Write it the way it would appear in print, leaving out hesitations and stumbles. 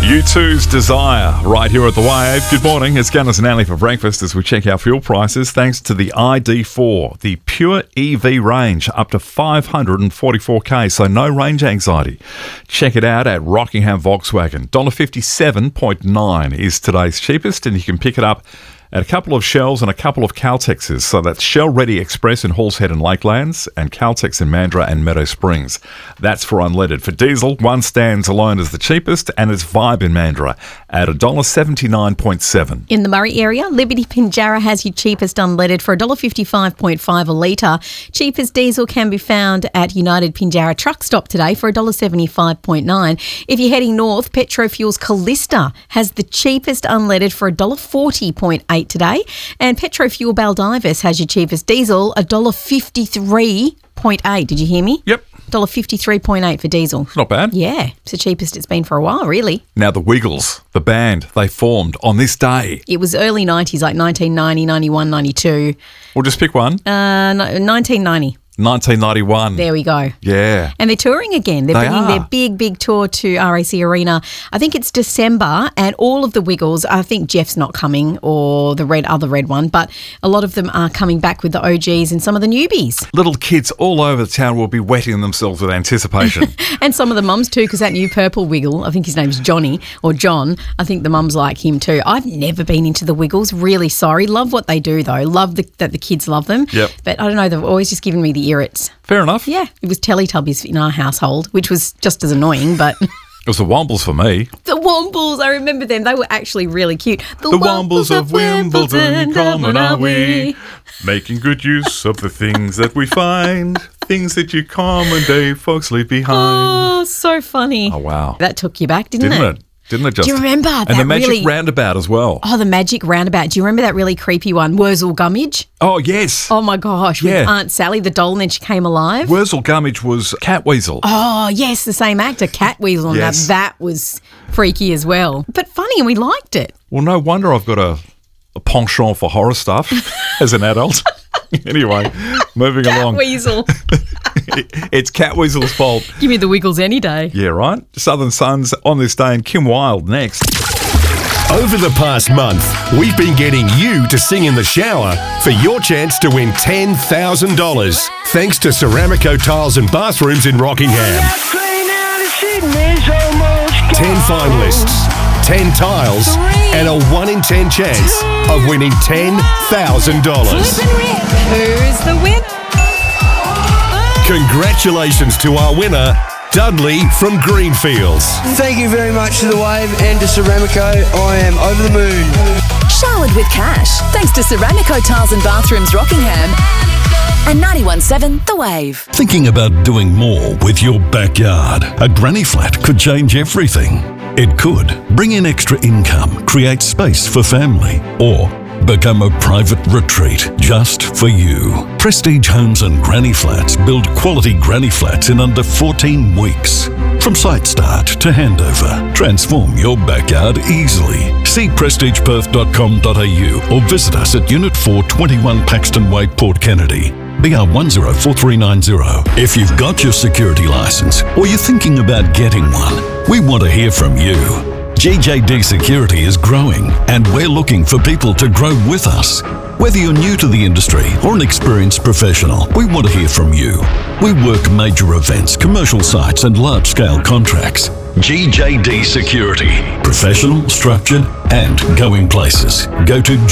U2's Desire, right here at The Wave. Good morning, it's Gunners and Anley for breakfast as we check our fuel prices thanks to the ID4, the pure EV range, up to 544k, so no range anxiety. Check it out at Rockingham Volkswagen. $1.57.9 is today's cheapest, and you can pick it up at a couple of Shells and a couple of Caltexes. So that's Shell Ready Express in Halls Head and Lakelands and Caltex in Mandurah and Meadow Springs. That's for unleaded. For diesel, one stands alone as the cheapest, and it's Vibe in Mandurah at $1.79.7. In the Murray area, Liberty Pinjarra has your cheapest unleaded for $1.55.5 a litre. Cheapest diesel can be found at United Pinjarra Truck Stop today for $1.75.9. If you're heading north, Petrofuels Callista has the cheapest unleaded for $1.40.8 today, and Petrofuel Baldivis has your cheapest diesel, $1.53.8. Did you hear me? Yep. $1.53.8 for diesel. It's not bad. Yeah, it's the cheapest it's been for a while, really. Now the Wiggles, the band, they formed on this day. It was early 90s, like 1990, 91, 92. We'll just pick one. 1990. 1991. There we go. Yeah. And they're touring again. They're bringing their big tour to RAC Arena. I think it's December, and all of the Wiggles, I think Jeff's not coming, or the other red one, but a lot of them are coming back with the OGs and some of the newbies. Little kids all over the town will be wetting themselves with anticipation. And some of the mums too, because that new purple Wiggle, I think his name's Johnny or John, I think the mums like him too. I've never been into the Wiggles. Really sorry. Love what they do though. Love that the kids love them. Yep. But I don't know, they've always just given me the irrits. Fair enough. Yeah, it was Teletubbies in our household, which was just as annoying, but... It was the Wombles for me. The Wombles, I remember them. They were actually really cute. The Wombles of Wimbledon, common are we, making good use of the things that we find, things that you common day folks leave behind. Oh, so funny. Oh, wow. That took you back, didn't it? Didn't it just? Do you remember that? And the magic really... roundabout as well. Oh, the magic roundabout. Do you remember that really creepy one, Wurzel Gummidge? Oh, yes. Oh, my gosh. Yeah. With Aunt Sally, the doll, and then she came alive. Wurzel Gummidge was Catweasel. Oh, yes, the same actor, Catweasel. Yes. Now, that was freaky as well. But funny, and we liked it. Well, no wonder I've got a penchant for horror stuff as an adult. Anyway, moving along. Catweasel. It's Catweasel's fault. Give me the Wiggles any day. Yeah, right. Southern Suns on this day, and Kim Wilde next. Over the past month, we've been getting you to sing in the shower for your chance to win $10,000. Thanks to Ceramico Tiles and Bathrooms in Rockingham. 10 finalists, 10 tiles, and a 1 in 10 chance of winning $10,000. Who's the winner? Congratulations to our winner, Dudley from Greenfields. Thank you very much to The Wave and to Ceramico. I am over the moon. Showered with cash, thanks to Ceramico Tiles and Bathrooms Rockingham and 91.7 The Wave. Thinking about doing more with your backyard? A granny flat could change everything. It could bring in extra income, create space for family, or become a private retreat just for you. Prestige Homes and Granny Flats build quality granny flats in under 14 weeks. From site start to handover, transform your backyard easily. See prestigeperth.com.au or visit us at Unit 4, 21 Paxton Way, Port Kennedy. BR 104390. If you've got your security license or you're thinking about getting one, we want to hear from you. GJD Security is growing, and we're looking for people to grow with us. Whether you're new to the industry or an experienced professional, we want to hear from you. We work major events, commercial sites, and large-scale contracts. GJD Security. Professional, structured, and going places. Go to